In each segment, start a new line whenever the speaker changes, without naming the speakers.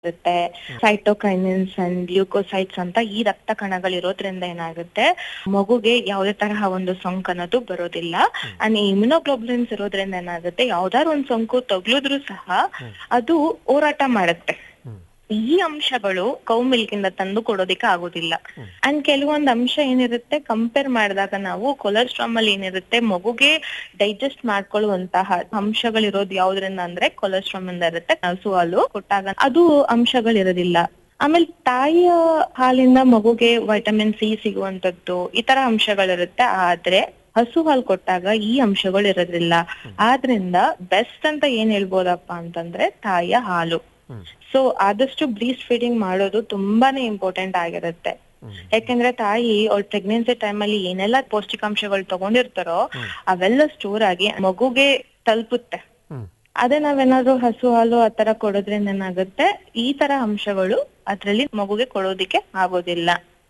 ಇರುತ್ತೆ. Cytokinins and leukocytes ಅಂತ ಈ ರಕ್ತ ಕಣಗಳಿರೋದ್ರಿಂದ ಏನಾಗುತ್ತೆ, ಮಗುಗೆ ಯಾವುದೇ ತರಹ ಒಂದು ಸೋಂಕು ಅನ್ನೋದು ಬರೋದಿಲ್ಲ. ಅಂಡ್ ಇಮ್ಯುನೋಗ್ಲೋಬುಲಿನ್ಸ್ ಇರೋದ್ರಿಂದ ಏನಾಗುತ್ತೆ, ಯಾವ್ದಾದ್ರು ಒಂದು ಸೋಂಕು ತಗುಲಿದ್ರು ಸಹ ಅದು ಹೋರಾಟ ಮಾಡುತ್ತೆ. ಈ ಅಂಶಗಳು ಕೌ ಮಿಲ್ಕ್ ಇಂದ ತಂದು ಕೊಡೋದಿಕ್ಕೆ ಆಗೋದಿಲ್ಲ. ಅಂಡ್ ಕೆಲವೊಂದು ಅಂಶ ಏನಿರುತ್ತೆ, ಕಂಪೇರ್ ಮಾಡಿದಾಗ ನಾವು ಕೊಲೆಸ್ಟ್ರಾಲ್ ಅಲ್ಲಿ ಏನಿರುತ್ತೆ, ಮಗುಗೆ ಡೈಜೆಸ್ಟ್ ಮಾಡ್ಕೊಳ್ಳುವಂತಹ ಅಂಶಗಳಿರೋದು ಯಾವ್ದ್ರಿಂದ ಅಂದ್ರೆ ಕೊಲೆಸ್ಟ್ರಾಲ್ ಇಂದ ಇರುತ್ತೆ. ಹಸು ಹಾಲು ಕೊಟ್ಟಾಗ ಅದು ಅಂಶಗಳಿರೋದಿಲ್ಲ. ಆಮೇಲೆ ತಾಯಿಯ ಹಾಲಿಂದ ಮಗುಗೆ ವೈಟಮಿನ್ ಸಿ ಸಿಗುವಂತದ್ದು ಈ ತರ ಅಂಶಗಳಿರುತ್ತೆ. ಆದ್ರೆ ಹಸು ಹಾಲು ಕೊಟ್ಟಾಗ ಈ ಅಂಶಗಳು ಇರೋದಿಲ್ಲ. ಆದ್ರಿಂದ ಬೆಸ್ಟ್ ಅಂತ ಏನ್ ಹೇಳ್ಬೋದಪ್ಪ ಅಂತಂದ್ರೆ ತಾಯಿಯ ಹಾಲು. ಸೊ ಆದಷ್ಟು ಬ್ರೀಸ್ಟ್ ಫೀಡಿಂಗ್ ಮಾಡೋದು ತುಂಬಾನೇ ಇಂಪಾರ್ಟೆಂಟ್ ಆಗಿರುತ್ತೆ. ಯಾಕಂದ್ರೆ ತಾಯಿ ಅವ್ಳ ಪ್ರೆಗ್ನೆನ್ಸಿ ಟೈಮ್ ಅಲ್ಲಿ ಏನೆಲ್ಲಾ ಪೌಷ್ಟಿಕಾಂಶಗಳು ತಗೊಂಡಿರ್ತಾರೋ ಅವೆಲ್ಲ ಸ್ಟೋರ್ ಆಗಿ ಮಗುಗೆ ತಲುಪುತ್ತೆ. ಅದೇ ನಾವೇನಾದ್ರು ಹಸು ಹಾಲು ಆತರ ಕೊಡೋದ್ರಿಂದ ಏನಾಗುತ್ತೆ, ಈ ತರ ಅಂಶಗಳು ಅದ್ರಲ್ಲಿ ಮಗುಗೆ ಕೊಡೋದಿಕ್ಕೆ ಆಗೋದಿಲ್ಲ.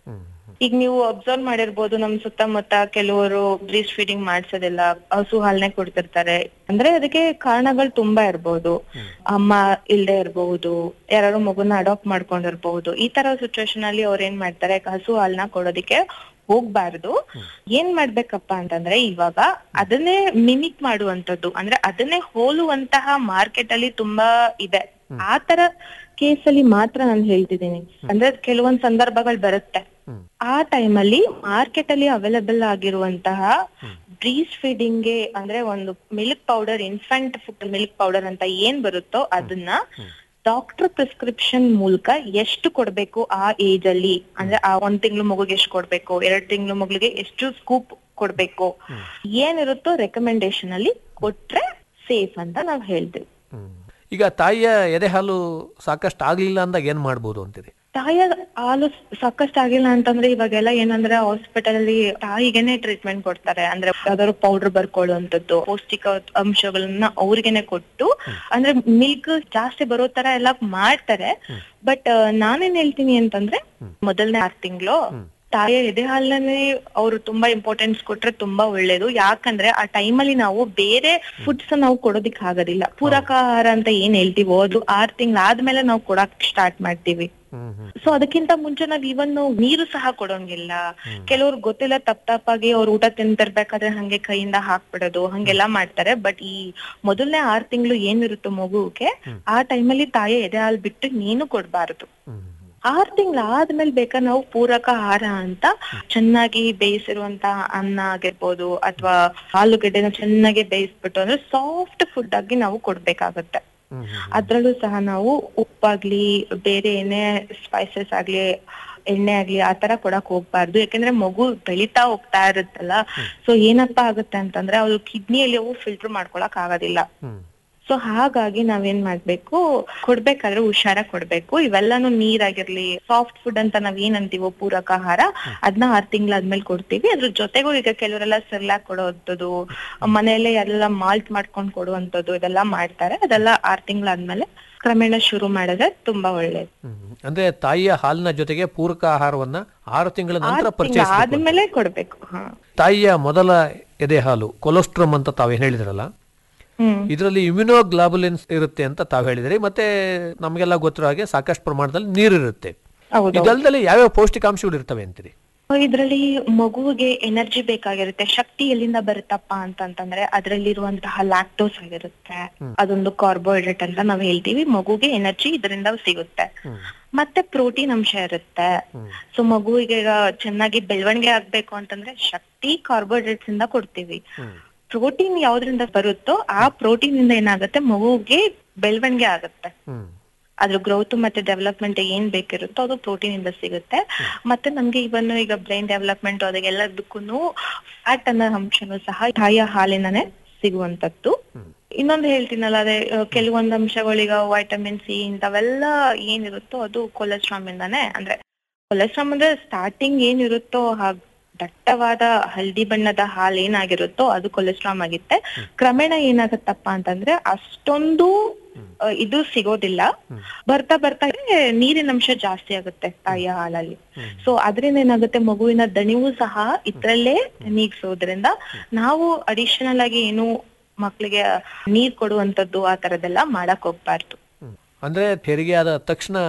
ಈಗ ನೀವು ಅಬ್ಸರ್ವ್ ಮಾಡಿರ್ಬೋದು, ನಮ್ ಸುತ್ತಮುತ್ತ ಕೆಲವರು ಬ್ರೀಸ್ಟ್ ಫೀಡಿಂಗ್ ಮಾಡ್ಸೋದಿಲ್ಲ, ಹಸು ಹಾಲ್ನೇ ಕೊಡ್ತಿರ್ತಾರೆ. ಅಂದ್ರೆ ಅದಕ್ಕೆ ಕಾರಣಗಳು ತುಂಬಾ ಇರ್ಬೋದು. ಅಮ್ಮ ಇಲ್ದೇ ಇರ್ಬಹುದು, ಯಾರು ಮಗುನ ಅಡಾಪ್ಟ್ ಮಾಡ್ಕೊಂಡಿರ್ಬಹುದು. ಈ ತರ ಸಿಚುವೇಶನ್ ಅಲ್ಲಿ ಅವ್ರ ಏನ್ ಮಾಡ್ತಾರೆ, ಹಸು ಹಾಲ್ನ ಕೊಡೋದಿಕ್ಕೆ ಹೋಗ್ಬಾರ್ದು. ಏನ್ ಮಾಡ್ಬೇಕಪ್ಪ ಅಂತಂದ್ರೆ, ಇವಾಗ ಅದನ್ನೇ ಮಿಮಿಕ್ ಮಾಡುವಂತದ್ದು, ಅಂದ್ರೆ ಅದನ್ನೇ ಹೋಲುವಂತಹ ಮಾರ್ಕೆಟ್ ಅಲ್ಲಿ ತುಂಬಾ ಇದೆ. ಆ ತರ ಕೇಸ್ ಅಲ್ಲಿ ಮಾತ್ರ ನಾನು ಹೇಳ್ತಿದ್ದೀನಿ. ಅಂದ್ರೆ ಕೆಲವೊಂದ್ ಸಂದರ್ಭಗಳು ಬರುತ್ತೆ, ಆ ಟೈಮ್ ಅಲ್ಲಿ ಮಾರ್ಕೆಟ್ ಅಲ್ಲಿ ಅವೈಲಬಲ್ ಆಗಿರುವಂತಹ ಬ್ರೀಸ್ಟ್ ಫೀಡಿಂಗ್ ಗೆ ಅಂದ್ರೆ ಒಂದು milk powder, infant milk powder ಅಂತ ಏನ್ ಬರುತ್ತೋ ಅದನ್ನ ಡಾಕ್ಟರ್ ಪ್ರಿಸ್ಕ್ರಿಪ್ಷನ್ ಮೂಲಕ ಎಷ್ಟು ಕೊಡ್ಬೇಕು ಆ ಏಜ್ ಅಲ್ಲಿ, ಅಂದ್ರೆ ಆ 1 ತಿಂಗಳು ಮಗುಗೆ ಎಷ್ಟು ಕೊಡ್ಬೇಕು, 2 ತಿಂಗಳು ಮಗುಗೆ ಎಷ್ಟು ಸ್ಕೂಪ್ ಕೊಡ್ಬೇಕು, ಏನಿರುತ್ತೋ ರೆಕಮೆಂಡೇಶನ್ ಅಲ್ಲಿ ಕೊಟ್ರೆ ಸೇಫ್ ಅಂತ ನಾವ್ ಹೇಳ್ತೀವಿ.
ಈಗ ತಾಯಿಯ ಎದೆ ಹಾಲು ಸಾಕಷ್ಟು ಆಗ್ಲಿಲ್ಲ ಅಂದಾಗ ಏನ್ ಮಾಡ್ಬೋದು ಅಂತೀರಿ?
ತಾಯಿಯ ಹಾಲು ಸಾಕಷ್ಟು ಆಗಿಲ್ಲ ಅಂತಂದ್ರೆ ಇವಾಗೆಲ್ಲ ಏನಂದ್ರೆ ಹಾಸ್ಪಿಟಲ್ ಅಲ್ಲಿ ತಾಯಿಗೆನೆ ಟ್ರೀಟ್ಮೆಂಟ್ ಕೊಡ್ತಾರೆ. ಅಂದ್ರೆ ಯಾವ್ದಾದ್ರು ಪೌಡರ್ ಬರ್ಕೊಳ್ಳುವಂತದ್ದು, ಪೌಷ್ಟಿಕ ಅಂಶಗಳನ್ನ ಅವ್ರಿಗೆನೆ ಕೊಟ್ಟು ಅಂದ್ರೆ ಮಿಲ್ಕ್ ಜಾಸ್ತಿ ಬರೋ ತರ ಎಲ್ಲ ಮಾಡ್ತಾರೆ. ಬಟ್ ನಾನೇನ್ ಹೇಳ್ತೀನಿ ಅಂತಂದ್ರೆ, ಮೊದಲನೇ 6 ತಿಂಗಳು ತಾಯಿಯ ಎದೆ ಹಾಲನ್ನೇ ಅವ್ರು ತುಂಬಾ ಇಂಪಾರ್ಟೆನ್ಸ್ ಕೊಟ್ರೆ ತುಂಬಾ ಒಳ್ಳೇದು. ಯಾಕಂದ್ರೆ ಆ ಟೈಮಲ್ಲಿ ನಾವು ಬೇರೆ ಫುಡ್ಸ್ ನಾವು ಕೊಡೋದಿಕ್ ಆಗೋದಿಲ್ಲ. ಪೂರಕ ಆಹಾರ ಅಂತ ಏನ್ ಹೇಳ್ತೀವೋ ಅದು 6 ತಿಂಗಳು ಆದ್ಮೇಲೆ ನಾವು ಕೊಡಕ್ ಸ್ಟಾರ್ಟ್ ಮಾಡ್ತೀವಿ. ಸೊ ಅದಕ್ಕಿಂತ ಮುಂಚೆ ನಾವ್ ಇವನ್ ನೀರು ಸಹ ಕೊಡೋಂಗಿಲ್ಲ. ಕೆಲವ್ರು ಗೊತ್ತಿಲ್ಲ, ತಪ್ಪಾಗಿ ಅವ್ರು ಊಟ ತಿಂತಿರ್ಬೇಕಾದ್ರೆ ಹಂಗೆ ಕೈಯಿಂದ ಹಾಕ್ಬಿಡೋದು, ಹಂಗೆಲ್ಲಾ ಮಾಡ್ತಾರೆ. ಬಟ್ ಈ ಮೊದಲನೇ 6 ತಿಂಗಳು ಏನಿರುತ್ತೋ ಮಗುಗೆ, ಆ ಟೈಮಲ್ಲಿ ತಾಯಿ ಎದೆ ಹಾಲು ಬಿಟ್ಟು ನೀನು ಕೊಡ್ಬಾರ್ದು. 6 ತಿಂಗಳು ಆದ್ಮೇಲೆ ಬೇಕಾದ್ರೆ ನಾವು ಪೂರಕ ಆಹಾರ ಅಂತ ಚೆನ್ನಾಗಿ ಬೇಯಿಸಿರುವಂತ ಅನ್ನ ಆಗಿರ್ಬೋದು, ಅಥವಾ ಆಲೂಗಡ್ಡೆನ ಚೆನ್ನಾಗಿ ಬೇಯಿಸ್ಬಿಟ್ಟು ಅಂದ್ರೆ ಸಾಫ್ಟ್ ಫುಡ್ ಆಗಿ ನಾವು ಕೊಡ್ಬೇಕಾಗತ್ತೆ. ಅದ್ರಲ್ಲೂ ಸಹ ನಾವು ಉಪ್ಪಾಗ್ಲಿ, ಬೇರೆ ಏನೇ ಸ್ಪೈಸಸ್ ಆಗ್ಲಿ, ಎಣ್ಣೆ ಆಗ್ಲಿ ಆತರ ಕೊಡಕ್ ಹೋಗ್ಬಾರ್ದು. ಯಾಕಂದ್ರೆ ಮಗು ಬೆಳಿತಾ ಹೋಗ್ತಾ ಇರುತ್ತಲ್ಲ, ಸೊ ಏನಪ್ಪಾ ಆಗುತ್ತೆ ಅಂತಂದ್ರೆ ಅವ್ರು ಕಿಡ್ನಿಯಲ್ಲಿ ಅವು ಫಿಲ್ಟರ್ ಮಾಡ್ಕೊಳಕ್ ಆಗೋದಿಲ್ಲ. ಸೊ ಹಾಗಾಗಿ ನಾವೇನ್ ಮಾಡ್ಬೇಕು, ಕೊಡ್ಬೇಕಾದ್ರೆ ಹುಷಾರಾಗಿ ಕೊಡ್ಬೇಕು. ಇವೆಲ್ಲಾನು ನೀರಾಗಿರ್ಲಿ, ಸಾಫ್ಟ್ ಫುಡ್ ಅಂತ ನಾವ್ ಏನ್ ಅಂತೀವೋ ಪೂರಕ ಆಹಾರ, ಅದನ್ನ 6 ತಿಂಗಳಾದ್ಮೇಲೆ ಕೊಡ್ತೀವಿ. ಅದ್ರ ಜೊತೆಗೂ ಈಗ ಕೆಲವರೆಲ್ಲ ಸೆರ್ಲಾಕ್ ಕೊಡುವಂಥದ್ದು, ಮನೆಯಲ್ಲೇ ಎಲ್ಲ ಮಾಲ್ಟ್ ಮಾಡ್ಕೊಂಡ್ ಕೊಡುವಂಥದ್ದು ಇದೆಲ್ಲ ಮಾಡ್ತಾರೆ. ಅದೆಲ್ಲ 6 ತಿಂಗಳಾದ್ಮೇಲೆ ಕ್ರಮೇಣ ಶುರು ಮಾಡಿದ್ರೆ ತುಂಬಾ ಒಳ್ಳೇದು.
ಅಂದ್ರೆ ತಾಯಿಯ ಹಾಲಿನ ಜೊತೆಗೆ ಪೂರಕ ಆಹಾರವನ್ನ 6 ತಿಂಗಳ ನಂತರ ಪರ್ಚೇಸ್
ಆದ್ಮೇಲೆ ಕೊಡ್ಬೇಕು.
ತಾಯಿಯ ಮೊದಲ ಎದೆ ಹಾಲು ಕೊಲೆಸ್ಟ್ರಾಮ್ ಅಂತ ತಾವೇನ್ ಹೇಳಿದ್ರಲ್ಲ, ಇದರಲ್ಲಿ ಇಮ್ಯುನೋಗ್ಲಾಬುಲಿನ್ಸ್ ಇರುತ್ತೆ ಅಂತ ತಾವು ಹೇಳಿದ್ರಿ. ಮತ್ತೆ ನಮಗೆಲ್ಲ ಗೊತ್ತಿರೋ ಹಾಗೆ ಸಾಕಷ್ಟು ಪ್ರಮಾಣದಲ್ಲಿ ನೀರಿರುತ್ತೆ. ಇದಲ್ಲದೆ ಯಾವ್ಯಾವ ಪೌಷ್ಟಿಕಾಂಶಗಳು ಇರ್ತವೆ ಅಂತೀರಿ?
ಇದ್ರಲ್ಲಿ ಮಗುವಿಗೆ ಎನರ್ಜಿ ಬೇಕಾಗಿರುತ್ತೆ. ಶಕ್ತಿ ಎಲ್ಲಿಂದ ಬರುತ್ತಪ್ಪ ಅಂತಂತಂದ್ರೆ ಅದ್ರಲ್ಲಿರುವಂತಹ ಲ್ಯಾಕ್ಟೋಸ್ ಆಗಿರುತ್ತೆ. ಅದೊಂದು ಕಾರ್ಬೋಹೈಡ್ರೇಟ್ ಅಂತ ನಾವ್ ಹೇಳ್ತೀವಿ. ಮಗುಗೆ ಎನರ್ಜಿ ಇದರಿಂದ ಸಿಗುತ್ತೆ. ಮತ್ತೆ ಪ್ರೋಟೀನ್ ಅಂಶ ಇರುತ್ತೆ. ಸೊ ಮಗುವಿಗೆ ಚೆನ್ನಾಗಿ ಬೆಳವಣಿಗೆ ಆಗ್ಬೇಕು ಅಂತಂದ್ರೆ ಶಕ್ತಿ ಕಾರ್ಬೋಹೈಡ್ರೇಟ್ಸ್ ಇಂದ ಕೊಡ್ತೀವಿ. ಪ್ರೋಟೀನ್ ಯಾವ್ದ್ರಿಂದ ಬರುತ್ತೋ ಆ ಪ್ರೋಟೀನ್ ಇಂದ ಏನಾಗುತ್ತೆ, ಮಗುಗೆ ಬೆಳವಣಿಗೆ ಆಗುತ್ತೆ. ಅದ್ರ ಗ್ರೋತ್ ಮತ್ತೆ ಡೆವಲಪ್ಮೆಂಟ್ ಏನ್ ಬೇಕಿರುತ್ತೋ ಅದು ಪ್ರೋಟೀನ್ ಇಂದ ಸಿಗುತ್ತೆ. ಮತ್ತೆ ನಮ್ಗೆ ಈಗ ಬ್ರೈನ್ ಡೆವಲಪ್ಮೆಂಟ್ ಅದಕ್ಕೆಲ್ಲದಕ್ಕೂ ಫ್ಯಾಟ್ ಅನ್ನೋ ಅಂಶನೂ ಸಹ ತಾಯಿಯ ಹಾಲಿನನೇ ಸಿಗುವಂತದ್ದು. ಇನ್ನೊಂದು ಹೇಳ್ತೀನಲ್ಲ, ಅದೇ ಕೆಲವೊಂದು ಅಂಶಗಳೀಗ ವೈಟಮಿನ್ ಸಿ ಇಂಥವೆಲ್ಲ ಏನಿರುತ್ತೋ ಅದು ಕೊಲೆಸ್ಟ್ರಾಮ್ ಇಂದಾನೆ. ಅಂದ್ರೆ ಕೊಲೆಸ್ಟ್ರಾಮ್ ಅಂದ್ರೆ ಸ್ಟಾರ್ಟಿಂಗ್ ಏನಿರುತ್ತೋ ದಟ್ಟವಾದ ಹಳದಿ ಬಣ್ಣದ ಹಾಲು ಏನಾಗಿರುತ್ತೋ ಅದು ಕೊಲೆಸ್ಟ್ರಾಮ್ ಆಗಿತ್ತೆ. ಕ್ರಮೇಣ ಏನಾಗತ್ತಪ್ಪ ಅಂತಂದ್ರೆ ಅಷ್ಟೊಂದು ಇದು ಸಿಗೋದಿಲ್ಲ. ಬರ್ತಾ ಬರ್ತಾ ನೀರಿನ ಅಂಶ ಜಾಸ್ತಿ ಆಗುತ್ತೆ ತಾಯಿಯ ಹಾಲಲ್ಲಿ. ಸೊ ಅದ್ರಿಂದ ಏನಾಗುತ್ತೆ, ಮಗುವಿನ ದಣಿವು ಸಹ ಇದ್ರಲ್ಲೇ ನೀಗ್ಸೋದ್ರಿಂದ ನಾವು ಅಡಿಷನಲ್ ಆಗಿ ಏನು ಮಕ್ಳಿಗೆ ನೀರ್ ಕೊಡುವಂತದ್ದು ಆ ತರದೆಲ್ಲ ಮಾಡಕ್ ಹೋಗ್ಬಾರ್ದು.
ಅಂದ್ರೆ ಹೆರಿಗೆ ಆದ ತಕ್ಷಣ